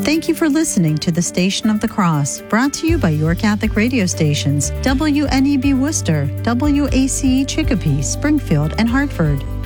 Thank you for listening to the Station of the Cross, brought to you by your Catholic radio stations, WNEB Worcester, WACE Chicopee, Springfield, and Hartford.